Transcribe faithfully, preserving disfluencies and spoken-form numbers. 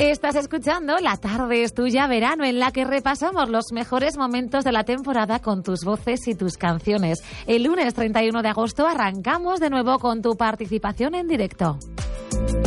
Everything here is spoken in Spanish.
Estás escuchando La Tarde es Tuya Verano, en la que repasamos los mejores momentos de la temporada con tus voces y tus canciones. El lunes treinta y uno de agosto arrancamos de nuevo con tu participación en directo.